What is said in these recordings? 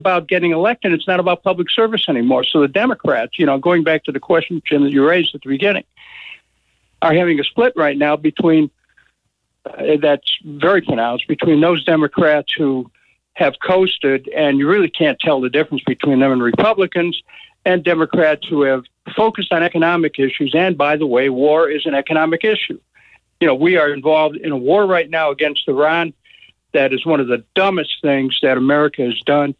about getting elected. It's not about public service anymore. So the Democrats, going back to the question, Jim, that you raised at the beginning, are having a split right now between that's very pronounced between those Democrats who have coasted, and you really can't tell the difference between them and Republicans, and Democrats who have focused on economic issues. And by the way, war is an economic issue. We are involved in a war right now against Iran. That is one of the dumbest things that America has done,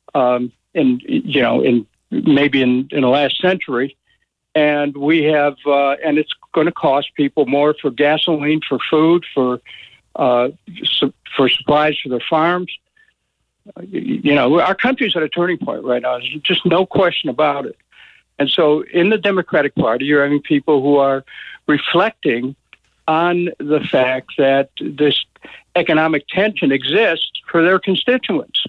in the last century. And we have, and it's going to cost people more for gasoline, for food, for supplies for their farms. Our country's at a turning point right now. There's just no question about it. And so in the Democratic Party, you're having people who are reflecting on the fact that this economic tension exists for their constituents.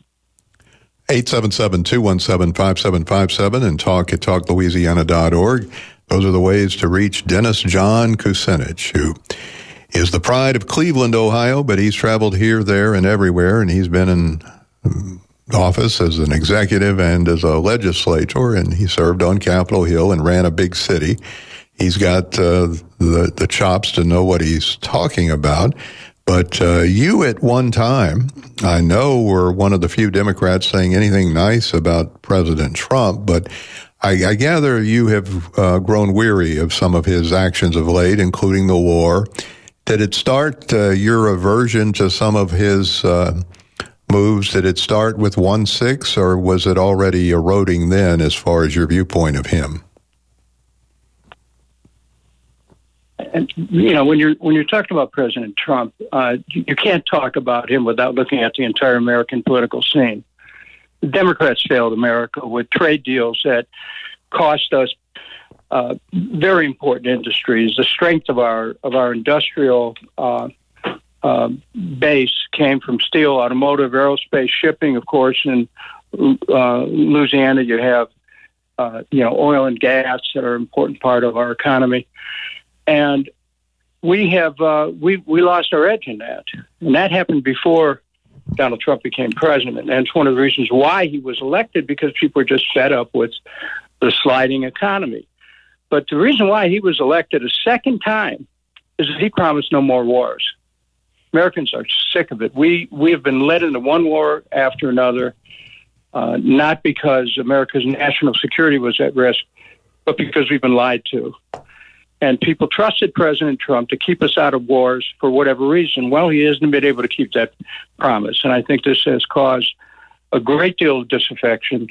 877-217-5757 and talk at talklouisiana.org. Those are the ways to reach Dennis John Kucinich, who is the pride of Cleveland, Ohio, but he's traveled here, there, and everywhere, and he's been in office as an executive and as a legislator, and he served on Capitol Hill and ran a big city. He's got the chops to know what he's talking about. But you at one time, I know, were one of the few Democrats saying anything nice about President Trump, but I gather you have grown weary of some of his actions of late, including the war. Did it start your aversion to some of his moves? Did it start with 1-6, or was it already eroding then as far as your viewpoint of him? And when you're talking about President Trump, you can't talk about him without looking at the entire American political scene. The Democrats failed America with trade deals that cost us very important industries. The strength of our industrial base came from steel, automotive, aerospace, shipping. Of course, in Louisiana, you have oil and gas that are an important part of our economy. And we have we lost our edge in that, and that happened before Donald Trump became president. And it's one of the reasons why he was elected, because people were just fed up with the sliding economy. But the reason why he was elected a second time is that he promised no more wars. Americans are sick of it. We have been led into one war after another, not because America's national security was at risk, but because we've been lied to. And people trusted President Trump to keep us out of wars for whatever reason. Well, he hasn't been able to keep that promise. And I think this has caused a great deal of disaffection.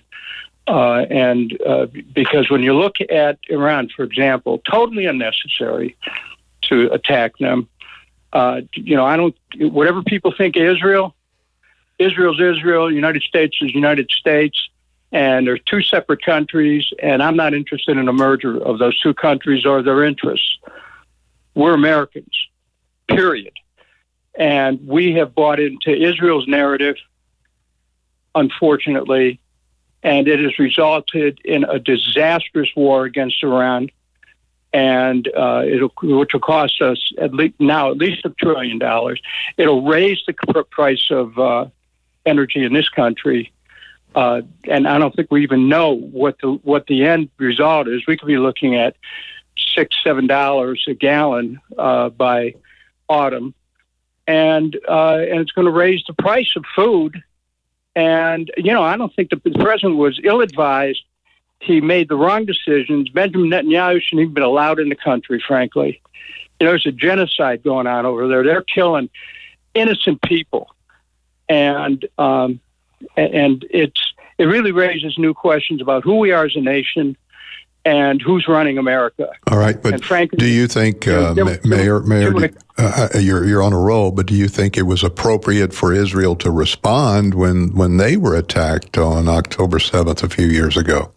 Because when you look at Iran, for example, totally unnecessary to attack them. Whatever people think of Israel's Israel, United States is United States. And they're two separate countries, and I'm not interested in a merger of those two countries or their interests. We're Americans, period. And we have bought into Israel's narrative, unfortunately, and it has resulted in a disastrous war against Iran, and which will cost us at least $1 trillion. It'll raise the price of energy in this country. And I don't think we even know what the end result is. We could be looking at $6-7 a gallon by autumn, and it's going to raise the price of food. And I don't think the president was ill-advised. He made the wrong decisions. Benjamin Netanyahu shouldn't even been allowed in the country. Frankly, there's a genocide going on over there. They're killing innocent people, and it really raises new questions about who we are as a nation and who's running America. All right, but and frankly, do you think, Mayor, you're on a roll, but do you think it was appropriate for Israel to respond when they were attacked on October 7th a few years ago?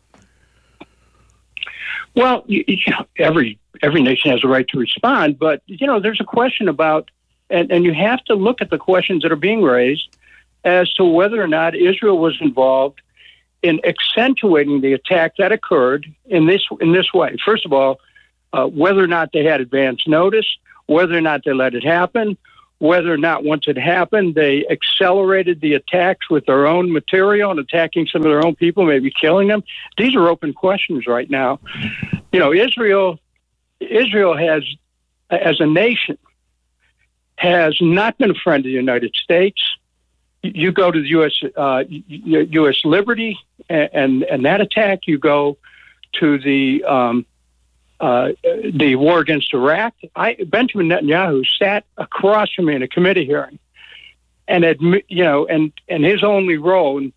Well, every nation has a right to respond, but there's a question about, and you have to look at the questions that are being raised as to whether or not Israel was involved in accentuating the attack that occurred in this way. First of all, whether or not they had advance notice, whether or not they let it happen, whether or not once it happened, they accelerated the attacks with their own material and attacking some of their own people, maybe killing them. These are open questions right now. Israel has, as a nation, has not been a friend of the United States. You go to the U.S. liberty and that attack. You go to the war against Iraq. Benjamin Netanyahu sat across from me in a committee hearing, and his only role in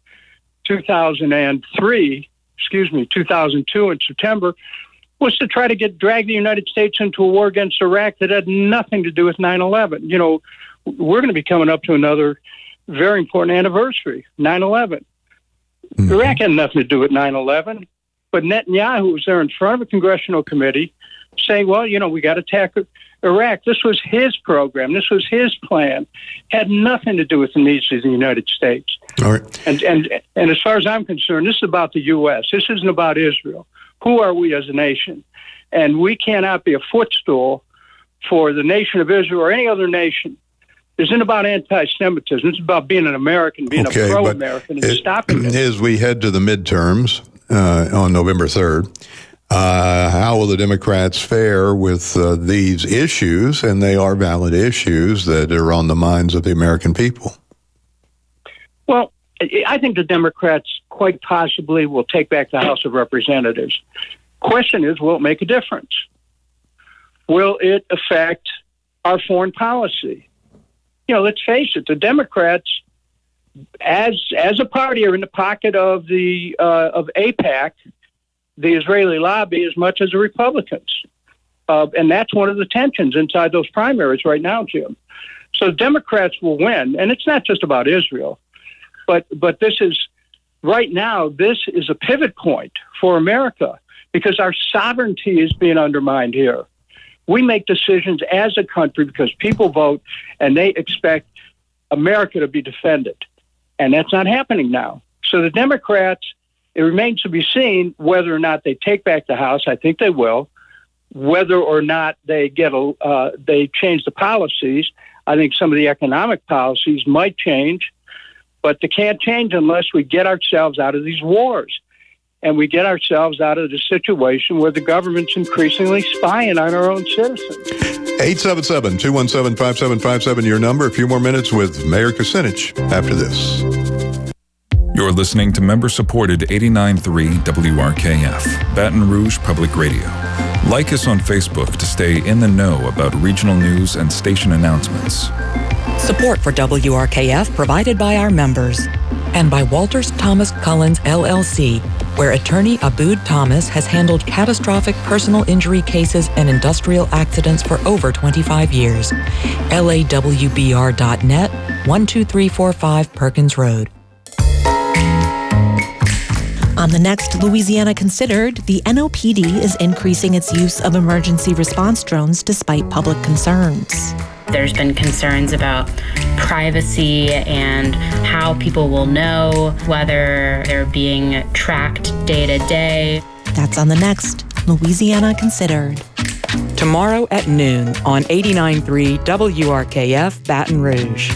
2002 in September was to try to drag the United States into a war against Iraq that had nothing to do with 9/11. We're going to be coming up to another very important anniversary, 9/11. Mm-hmm. Iraq had nothing to do with 9/11, but Netanyahu was there in front of a congressional committee saying, well, we got to attack Iraq. This was his program. This was his plan. Had nothing to do with the needs of the United States. All right. And as far as I'm concerned, this is about the U.S. This isn't about Israel. Who are we as a nation? And we cannot be a footstool for the nation of Israel or any other nation. This isn't about anti-Semitism. It's about being an American, being a pro-American, and stopping it. As we head to the midterms on November 3rd, how will the Democrats fare with these issues? And they are valid issues that are on the minds of the American people. Well, I think the Democrats quite possibly will take back the House of Representatives. Question is, will it make a difference? Will it affect our foreign policy? Let's face it, the Democrats, as a party, are in the pocket of AIPAC, the Israeli lobby, as much as the Republicans. And that's one of the tensions inside those primaries right now, Jim. So Democrats will win. And it's not just about Israel. But this is a pivot point for America because our sovereignty is being undermined here. We make decisions as a country because people vote and they expect America to be defended. And that's not happening now. So the Democrats, it remains to be seen whether or not they take back the House. I think they will. Whether or not they they change the policies. I think some of the economic policies might change. But they can't change unless we get ourselves out of these wars and we get ourselves out of the situation where the government's increasingly spying on our own citizens. 877-217-5757, your number. A few more minutes with Mayor Kucinich after this. You're listening to member-supported 89.3 WRKF, Baton Rouge Public Radio. Like us on Facebook to stay in the know about regional news and station announcements. Support for WRKF provided by our members and by Walters Thomas Collins LLC, where attorney Abood Thomas has handled catastrophic personal injury cases and industrial accidents for over 25 years. LAWBR.net, 12345 Perkins Road. On the next Louisiana Considered, the NOPD is increasing its use of emergency response drones despite public concerns. There's been concerns about privacy and how people will know whether they're being tracked day to day. That's on the next Louisiana Considered. Tomorrow at noon on 89.3 WRKF Baton Rouge.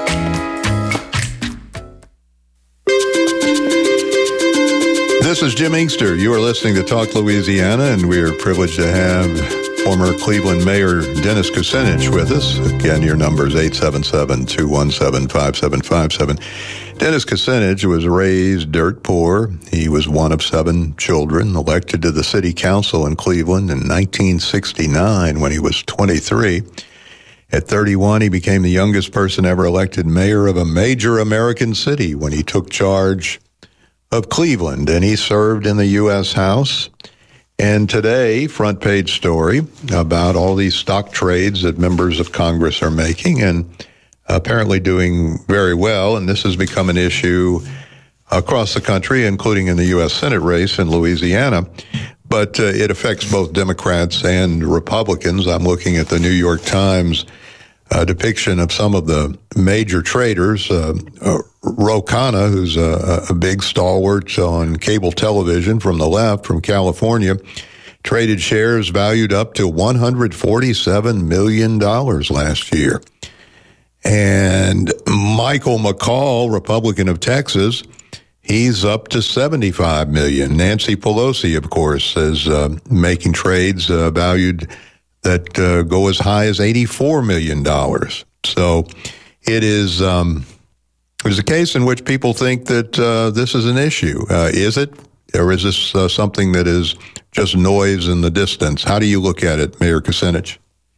This is Jim Inkster. You are listening to Talk Louisiana, and we are privileged to have former Cleveland Mayor Dennis Kucinich with us. Again, your number is 877-217-5757. Dennis Kucinich was raised dirt poor. He was one of 7 children, elected to the city council in Cleveland in 1969 when he was 23. At 31, he became the youngest person ever elected mayor of a major American city when he took charge of Cleveland, and he served in the U.S. House. And today, front page story about all these stock trades that members of Congress are making and apparently doing very well. And this has become an issue across the country, including in the U.S. Senate race in Louisiana. But it affects both Democrats and Republicans. I'm looking at the New York Times depiction of some of the major traders. Ro Khanna, who's a big stalwart on cable television from the left, from California, traded shares valued up to $147 million last year. And Michael McCaul, Republican of Texas, he's up to $75 million. Nancy Pelosi, of course, is making trades valued that go as high as $84 million. So it is there's a case in which people think that this is an issue. Is it? Or is this something that is just noise in the distance? How do you look at it, Mayor Kucinich?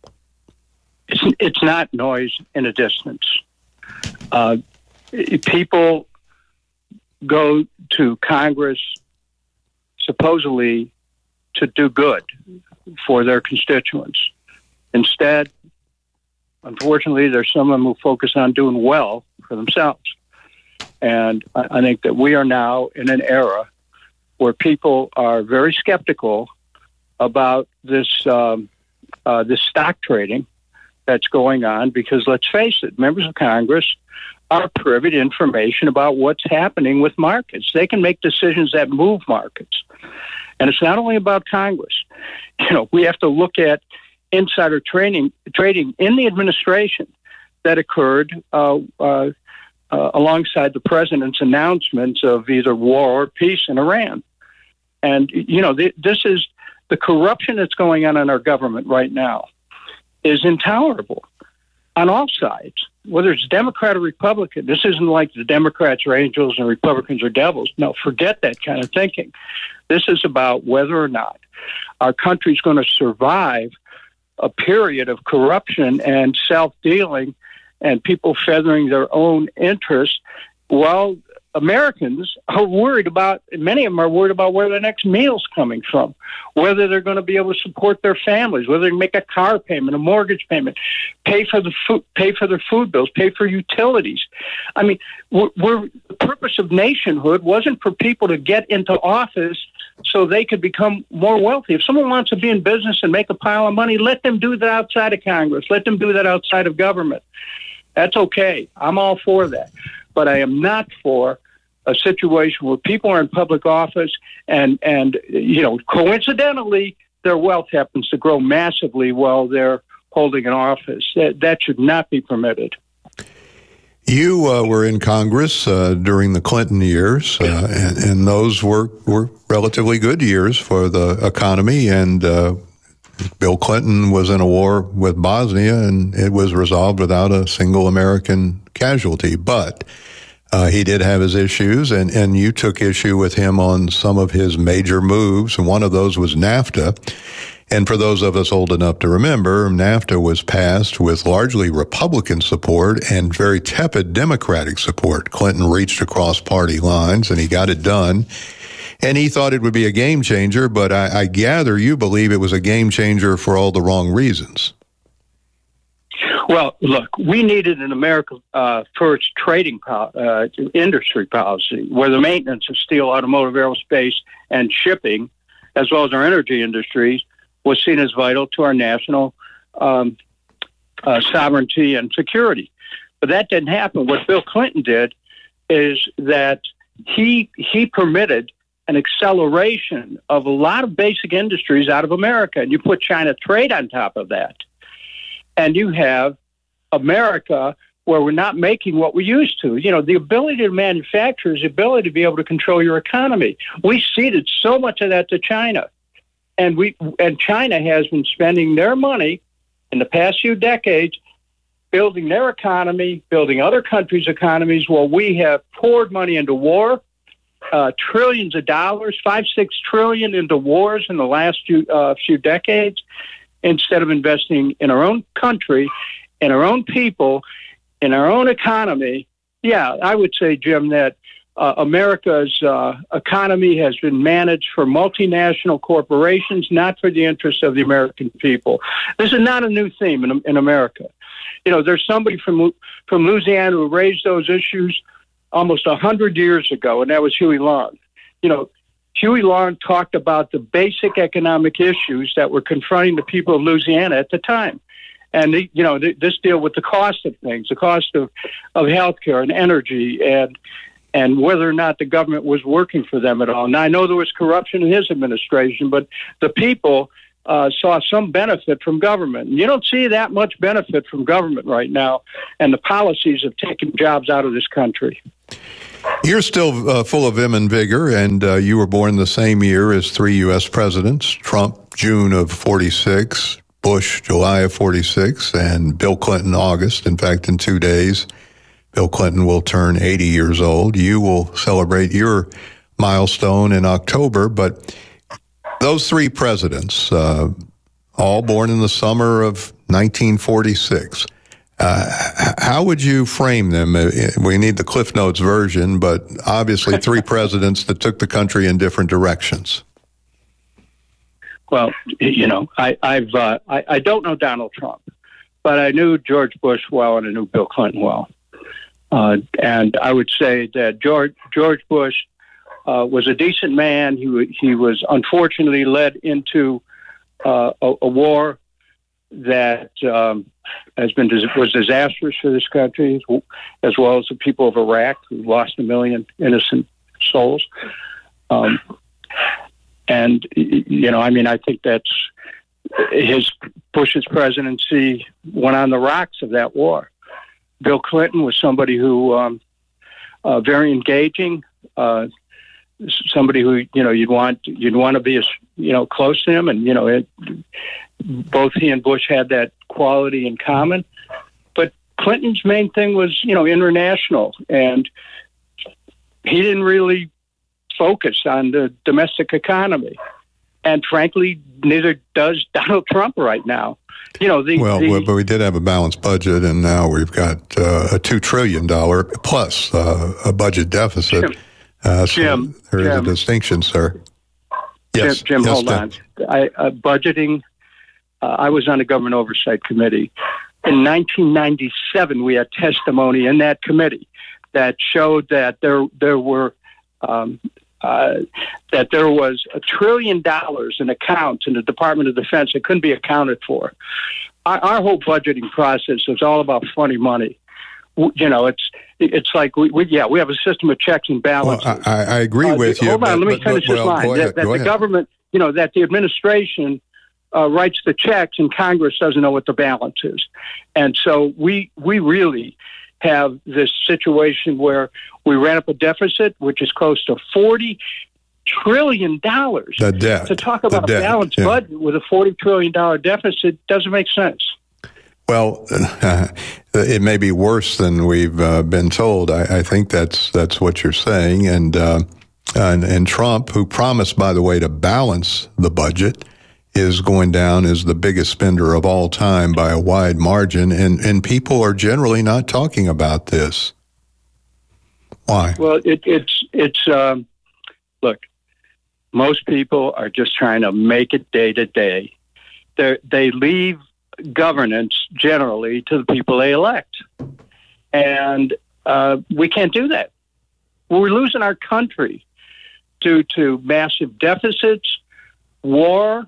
It's not noise in a distance. People go to Congress supposedly to do good for their constituents. Instead, unfortunately, there's some of them who focus on doing well for themselves. And I think that we are now in an era where people are very skeptical about this stock trading that's going on, because let's face it, members of Congress are privy to information about what's happening with markets. They can make decisions that move markets. And it's not only about Congress. We have to look at insider trading in the administration that occurred alongside the president's announcements of either war or peace in Iran. And, this is the corruption that's going on in our government right now is intolerable on all sides, whether it's Democrat or Republican. This isn't like the Democrats are angels and Republicans are devils. No, forget that kind of thinking. This is about whether or not our country's going to survive a period of corruption and self-dealing and people feathering their own interests. Well, Americans are worried about, many of them are worried about where their next meal's coming from, whether they're going to be able to support their families, whether they can make a car payment, a mortgage payment, pay for their food bills, pay for utilities. I mean, the purpose of nationhood wasn't for people to get into office so they could become more wealthy. If someone wants to be in business and make a pile of money, let them do that outside of Congress. Let them do that outside of government. That's okay. I'm all for that. But I am not for a situation where people are in public office and coincidentally, their wealth happens to grow massively while they're holding an office. That should not be permitted. You were in Congress during the Clinton years, and those were relatively good years for the economy. And Bill Clinton was in a war with Bosnia, and it was resolved without a single American casualty. But he did have his issues, and you took issue with him on some of his major moves, and one of those was NAFTA. And for those of us old enough to remember, NAFTA was passed with largely Republican support and very tepid Democratic support. Clinton reached across party lines, and he got it done. And he thought it would be a game changer, but I gather you believe it was a game changer for all the wrong reasons. Well, look, we needed an America first trading industry policy where the maintenance of steel, automotive, aerospace, and shipping, as well as our energy industries, was seen as vital to our national sovereignty and security. But that didn't happen. What Bill Clinton did is that he permitted an acceleration of a lot of basic industries out of America. And you put China trade on top of that. And you have America where we're not making what we used to. The ability to manufacture is the ability to be able to control your economy. We ceded so much of that to China. And China has been spending their money in the past few decades building their economy, building other countries' economies, while we have poured money into war, trillions of dollars, $5-6 trillion into wars in the last few decades, instead of investing in our own country, in our own people, in our own economy. Yeah, I would say, Jim, that America's economy has been managed for multinational corporations, not for the interests of the American people. This is not a new theme in America. There's somebody from Louisiana who raised those issues almost 100 years ago, and that was Huey Long. Huey Long talked about the basic economic issues that were confronting the people of Louisiana at the time. And, this deal with the cost of things, the cost of healthcare and energy, and whether or not the government was working for them at all. Now, I know there was corruption in his administration, but the people saw some benefit from government. You don't see that much benefit from government right now, and the policies have taken jobs out of this country. You're still full of vim and vigor, and you were born the same year as 3 U.S. presidents: Trump, June of 46, Bush, July of 46, and Bill Clinton, August. In fact, in 2 days, Bill Clinton will turn 80 years old. You will celebrate your milestone in October, but those 3 presidents, all born in the summer of 1946, how would you frame them? We need the Cliff Notes version, but obviously 3 presidents that took the country in different directions. Well, you know, I don't know Donald Trump, but I knew George Bush well, and I knew Bill Clinton well. And I would say that George Bush was a decent man. He was unfortunately led into a war that was disastrous for this country, as well as the people of Iraq, who lost 1 million innocent souls. And, you know, I mean, I think that's Bush's presidency went on the rocks of that war. Bill Clinton was somebody who very engaging, somebody who, you know, you'd want to be, you know, close to him, and, you know, both he and Bush had that quality in common. But Clinton's main thing was, you know, international, and he didn't really focus on the domestic economy. And frankly, neither does Donald Trump right now. You know, but we did have a balanced budget, and now we've got a $2 trillion plus a budget deficit. Jim, there is a distinction, sir. Yes, Jim, hold on. Budgeting. I was on the Government Oversight Committee. In 1997, we had testimony in that committee that showed that there was $1 trillion in accounts in the Department of Defense that couldn't be accounted for. Our whole budgeting process is all about funny money. You know, it's like we have a system of checks and balances. Well, I agree with you. Hold on, let me finish this line. That the government, you know, that the administration writes the checks and Congress doesn't know what the balance is, and so we really have this situation where we ran up a deficit which is close to $40 trillion. The debt. To talk about a balanced budget with a $40 trillion deficit doesn't make sense. Well, it may be worse than we've been told. I think that's what you're saying. And Trump, who promised, by the way, to balance the budget, is going down as the biggest spender of all time by a wide margin. And people are generally not talking about this. Why? Well, it's look, most people are just trying to make it day to day. They leave governance generally to the people they elect. And we can't do that. We're losing our country due to massive deficits, war,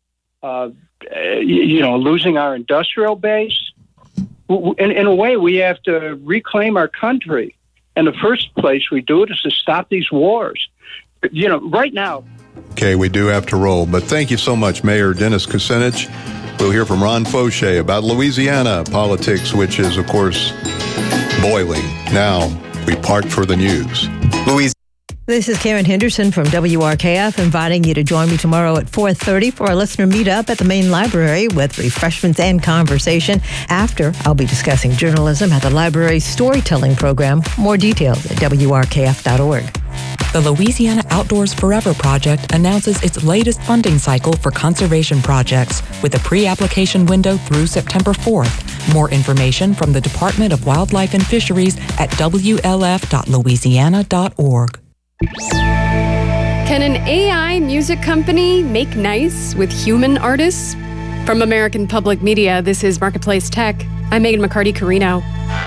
losing our industrial base. In a way, we have to reclaim our country. And the first place we do it is to stop these wars. You know, right now. Okay, we do have to roll. But thank you so much, Mayor Dennis Kucinich. We'll hear from Ron Fauché about Louisiana politics, which is, of course, boiling. Now, we part for the news. This is Karen Henderson from WRKF, inviting you to join me tomorrow at 4:30 for a listener meetup at the main library with refreshments and conversation. After, I'll be discussing journalism at the library's storytelling program. More details at WRKF.org. The Louisiana Outdoors Forever Project announces its latest funding cycle for conservation projects with a pre-application window through September 4th. More information from the Department of Wildlife and Fisheries at wlf.louisiana.org. Can an AI music company make nice with human artists? From American Public Media, this is Marketplace Tech. I'm Megan McCarty-Carino.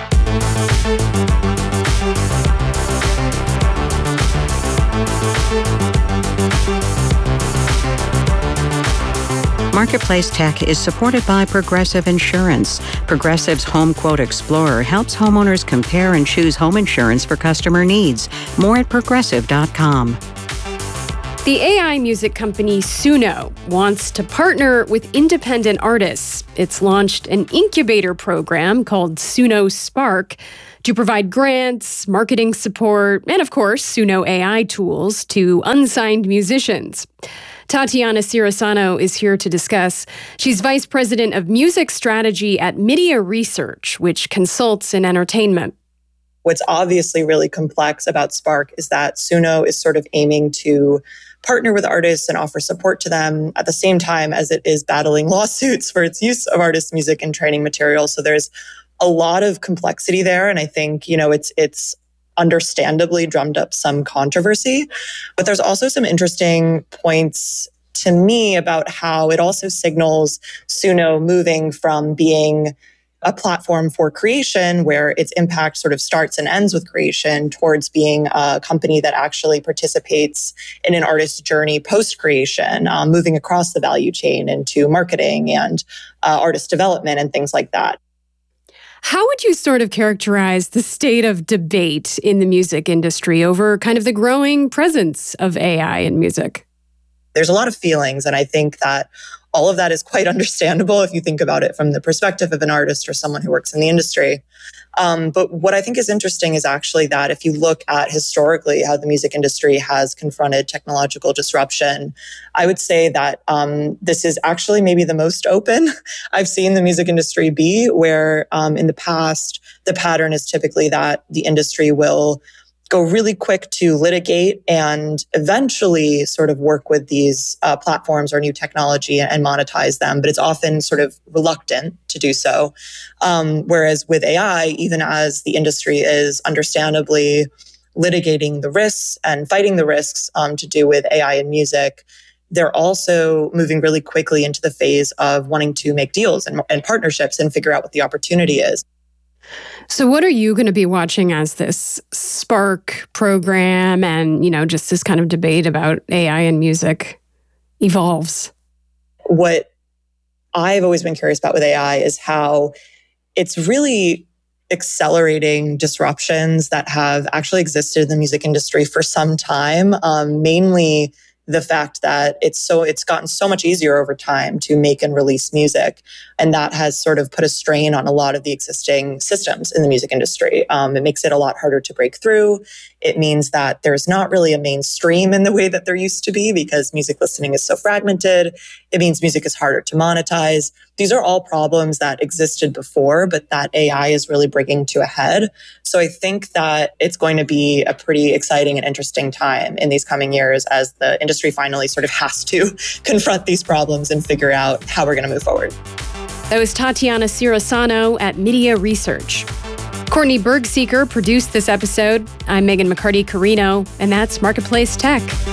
Marketplace Tech is supported by Progressive Insurance. Progressive's Home Quote Explorer helps homeowners compare and choose home insurance for customer needs. More at progressive.com. The AI music company Suno wants to partner with independent artists. It's launched an incubator program called Suno Spark to provide grants, marketing support, and of course, Suno AI tools to unsigned musicians. Tatiana Cirasano is here to discuss. She's vice president of music strategy at Media Research, which consults in entertainment. What's obviously really complex about Spark is that Suno is sort of aiming to partner with artists and offer support to them at the same time as it is battling lawsuits for its use of artists' music and training material. So there's a lot of complexity there. And I think, it's understandably drummed up some controversy. But there's also some interesting points to me about how it also signals Suno moving from being a platform for creation where its impact sort of starts and ends with creation towards being a company that actually participates in an artist's journey post-creation, moving across the value chain into marketing and artist development and things like that. How would you sort of characterize the state of debate in the music industry over kind of the growing presence of AI in music? There's a lot of feelings, and I think that all of that is quite understandable if you think about it from the perspective of an artist or someone who works in the industry. But what I think is interesting is actually that if you look at historically how the music industry has confronted technological disruption, I would say that this is actually maybe the most open I've seen the music industry be, where in the past, the pattern is typically that the industry will go really quick to litigate and eventually sort of work with these platforms or new technology and monetize them. But it's often sort of reluctant to do so. Whereas with AI, even as the industry is understandably litigating the risks and fighting the risks to do with AI in music, they're also moving really quickly into the phase of wanting to make deals and partnerships and figure out what the opportunity is. So what are you going to be watching as this Spark program and, just this kind of debate about AI and music evolves? What I've always been curious about with AI is how it's really accelerating disruptions that have actually existed in the music industry for some time, mainly the fact that it's gotten so much easier over time to make and release music. And that has sort of put a strain on a lot of the existing systems in the music industry. It makes it a lot harder to break through. It means that there's not really a mainstream in the way that there used to be because music listening is so fragmented. It means music is harder to monetize. These are all problems that existed before, but that AI is really bringing to a head. So I think that it's going to be a pretty exciting and interesting time in these coming years as the industry finally sort of has to confront these problems and figure out how we're going to move forward. That was Tatiana Cirasano at Media Research. Courtney Bergseeker produced this episode. I'm Megan McCarty-Carino, and that's Marketplace Tech.